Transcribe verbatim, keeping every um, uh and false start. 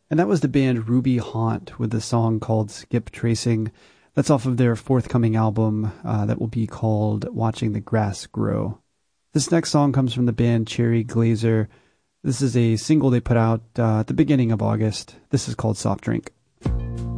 And that was the band Ruby Haunt with the song called Skip Tracing. That's off of their forthcoming album uh, that will be called Watching the Grass Grow. This next song comes from the band Cherry Glazer. This is a single they put out uh, at the beginning of August. This is called Soft Drink.